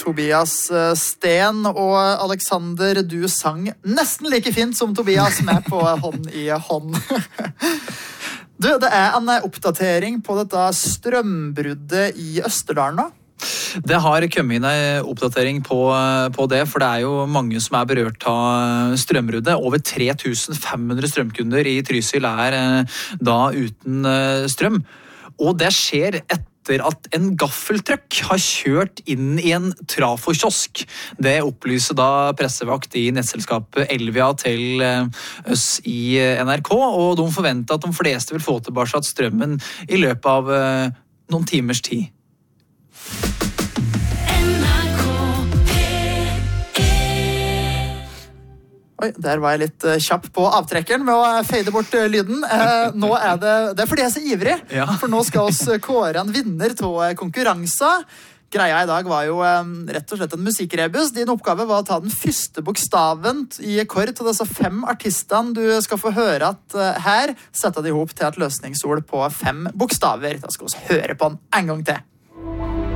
Tobias Sten. Og Alexander, du sang nesten like fint som Tobias med på hånd i hånd. Du, det en oppdatering på dette strømbruddet i Østerdalen nå. Det har kommet inn en oppdatering på det, for det jo mange som berørt av strømbruddet. Over 3500 strømkunder i Trysil da uten strøm. Og det skjer etter at en gaffeltrøkk har kjørt inn i en trafokiosk. Det opplyser da pressevakt i nettselskapet Elvia til oss i NRK, og de forventer at de fleste vil få tilbake strømmen i løpet av noen timers tid. Oi, der var jeg litt kjapp på avtrekkeren med å fade bort lyden. Nå det fordi jeg så ivrig, for nå skal oss kåre en vinner til konkurransen. Greia i dag var jo rett og slett en musikkrebus. Din oppgave var å ta den første bokstaven i kor til disse 5 artistene du skal få høre at her setter de ihop til et løsningsord på 5 bokstaver. Da skal vi høre på den en gang til.